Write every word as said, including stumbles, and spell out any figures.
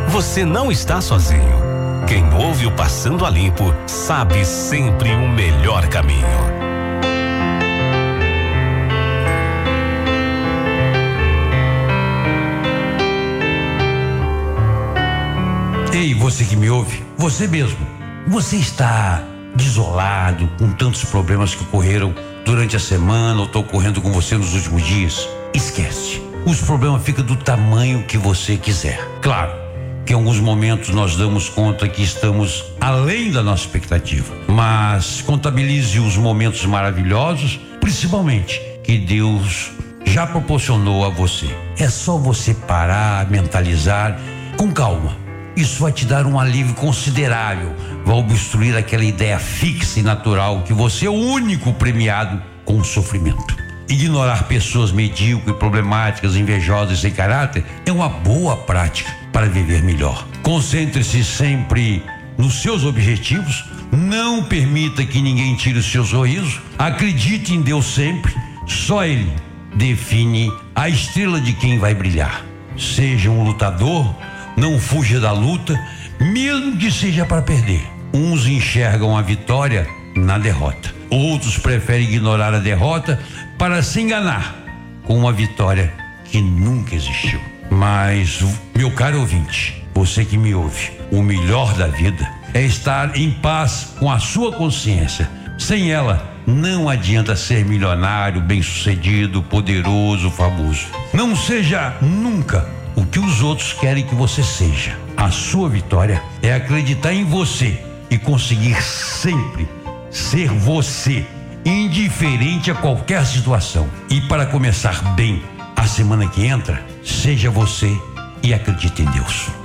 você não está sozinho. Quem ouve o Passando a Limpo sabe sempre o melhor caminho. Ei, você que me ouve, você mesmo, você está desolado com tantos problemas que ocorreram durante a semana ou estão ocorrendo com você nos últimos dias? Esquece, os problemas ficam do tamanho que você quiser. Claro que em alguns momentos nós damos conta que estamos além da nossa expectativa, mas contabilize os momentos maravilhosos, principalmente que Deus já proporcionou a você. É só você parar, mentalizar com calma. Isso vai te dar um alívio considerável, vai obstruir aquela ideia fixa e natural que você é o único premiado com o sofrimento. Ignorar pessoas medíocres, problemáticas, invejosas e sem caráter é uma boa prática para viver melhor. Concentre-se sempre nos seus objetivos, não permita que ninguém tire o seu sorriso, acredite em Deus sempre, só Ele define a estrela de quem vai brilhar. Seja um lutador, não fuja da luta, mesmo que seja para perder. Uns enxergam a vitória na derrota, outros preferem ignorar a derrota para se enganar com uma vitória que nunca existiu. Mas, meu caro ouvinte, você que me ouve, o melhor da vida é estar em paz com a sua consciência. Sem ela, não adianta ser milionário, bem-sucedido, poderoso, famoso. Não seja nunca o que os outros querem que você seja. A sua vitória é acreditar em você e conseguir sempre ser você, indiferente a qualquer situação. E para começar bem a semana que entra, seja você e acredite em Deus.